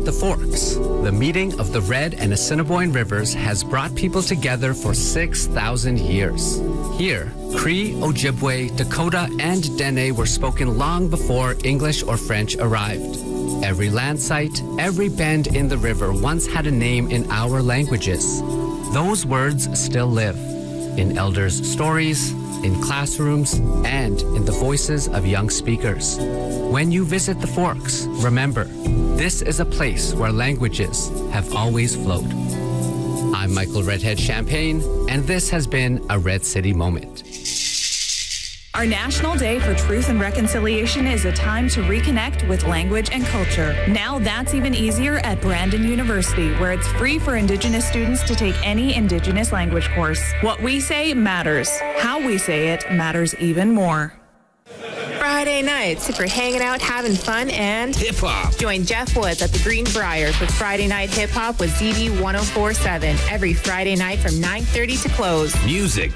At the Forks, the meeting of the Red and Assiniboine rivers has brought people together for 6,000 years. Here, Cree, Ojibwe, Dakota, and Dene were spoken long before English or French arrived. Every land site, every bend in the river once had a name in our languages. Those words still live in elders' stories, in classrooms, and in the voices of young speakers. When you visit the Forks, remember, this is a place where languages have always flowed. I'm Michael Redhead Champagne, and this has been a Red City Moment. Our National Day for Truth and Reconciliation is a time to reconnect with language and culture. Now that's even easier at Brandon University, where it's free for Indigenous students to take any Indigenous language course. What we say matters. How we say it matters even more. Friday nights for hanging out, having fun, and hip-hop. Join Jeff Woods at the Greenbrier for Friday Night Hip-Hop with ZB 104.7 every Friday night from 9:30 to close. Music,